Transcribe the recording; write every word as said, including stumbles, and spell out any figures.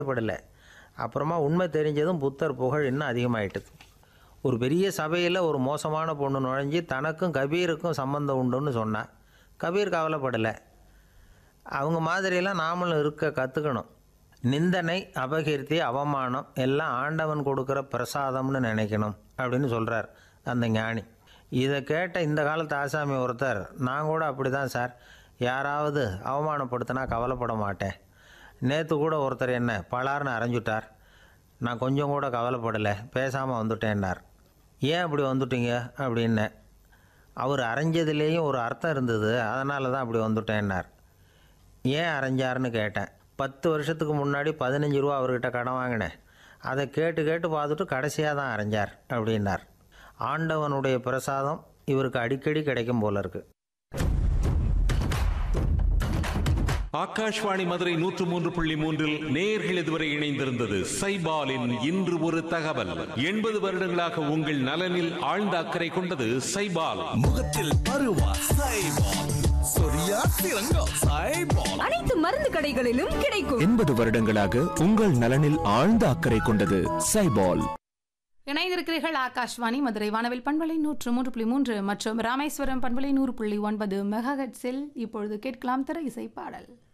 படலை. அப்புறமா உண்மை தெரிஞ்சதும் புத்தர் புகழ் இன்னும் அதிகமாயிட்டுது. ஒரு பெரிய சபையில் ஒரு மோசமான பொண்ணு நுழைஞ்சி தனக்கும் கபீருக்கும் சம்மந்தம் உண்டுன்னு சொன்னான். கபீர் கவலைப்படலை. அவங்க மாதிரியெல்லாம் நாமளும் இருக்க கற்றுக்கணும். நிந்தனை, அபகீர்த்தி, அவமானம் எல்லாம் ஆண்டவன் கொடுக்குற பிரசாதம்னு நினைக்கணும் அப்படின்னு சொல்கிறார் அந்த ஞானி. இதை கேட்ட இந்த காலத்து ஆசாமி ஒருத்தர், நான் கூட அப்படி தான் சார், யாராவது அவமானப்படுத்தினா கவலைப்பட மாட்டேன். நேற்று கூட ஒருத்தர் என்ன பலார்னு அரைஞ்சுட்டார், நான் கொஞ்சம் கூட கவலைப்படலை, பேசாமல் வந்துட்டேன்னார். ஏன் அப்படி வந்துட்டீங்க அப்படின்னு. அவர் அரைஞ்சதுலேயும் ஒரு அர்த்தம் இருந்தது, அதனால தான் அப்படி வந்துட்டேன்னார். ஏன் அரைஞ்சாருன்னு கேட்டேன். பத்து வருஷத்துக்கு முன்னாடி பதினஞ்சு ரூபா அவர்கிட்ட கடன் வாங்கினேன், அதை கேட்டு கேட்டு பார்த்துட்டு கடைசியாக தான் அரைஞ்சார் அப்படின்னார். ஆண்டவனுடைய பிரசாதம் இவருக்கு அடிக்கடி கிடைக்கும் போல இருக்கு. ஆகாஷ்வாணி மதுரை நூற்று மூன்று புள்ளி மூன்றில் நேயர்கள் இதுவரை இணைந்திருந்தது சைபாலின் இன்று ஒரு தகவல். எண்பது வருடங்களாக உங்கள் நலனில் ஆழ்ந்த அக்கறை கொண்டது சைபால். முகத்தில் பருவா சைபால், சொரியா சிறங்கா சைபால், அனைத்து மருந்து கடைகளிலும் கிடைக்கும். எண்பது வருடங்களாக உங்கள் நலனில் ஆழ்ந்த அக்கறை கொண்டது சைபால். இணைந்திருக்கிறீர்கள் ஆகாஷ்வாணி மதுரை வானவில் பண்பலை நூற்று மூன்று புள்ளி மூன்று மற்றும் ராமேஸ்வரம் பண்பலை நூறு புள்ளி ஒன்பது மெகாஹெட்ஸில். இப்பொழுது கேட்கலாம் திரை இசை பாடல்.